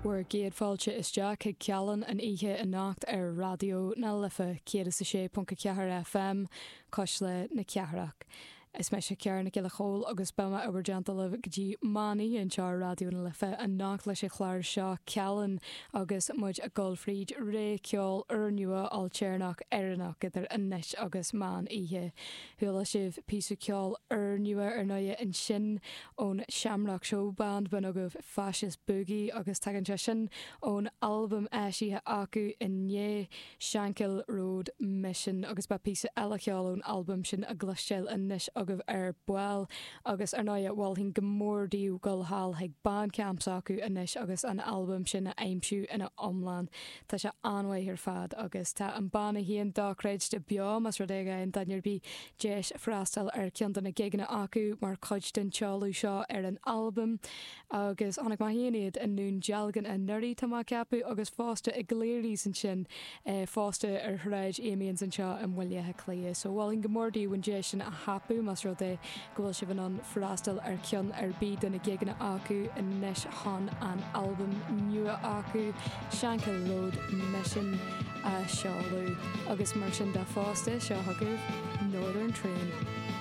War géad fáilte isteach ag ceallainn an ihe in nacht ar radio na lifa 106.4 FM cos le na ceathraach. Is me se cear na giile chól agus bama obair deantalah gotí mánaí an tear radio na lifa an nach leis chláir seo ceallainn agus muid a Golfríd ré ceol nua al téirnach airnach idir inis agus man ihe. Thula sibh písa ceol nua nua in sin ón Shamrock Show Band ban agah Fascist Boogie agus tagan sin ón album eisithe acu in Nye Shankill Road Mission agus ba písa eile ceol ón album sin a gluisteil inis agah buil agus náide bhil hín gomórdíú gol hall ag Bandcamp acu inis agus an album sin a aimimsú ina omlan tá se anhaid ar fad agus tá an banna híon dáréid de beam as rudéige in dairbí déis freistal ar ceanna giganna acu mar chuid den teáú seo ar an album agus annig mai héanaad in nún dealgan a nuirí tá ceapú agus fásta i gléirí san sin fásta ar threid éíonn san seo an bhfuilthe clia, so bhil hín gomórdíú déis sin a hapú mas rudé gohfuil si an freistal ar cean ar bíd in na giganna acu in neis han an album nua acu Shankill Road Mission a seáú agus mar sin de fásta seo thugah Northern Train.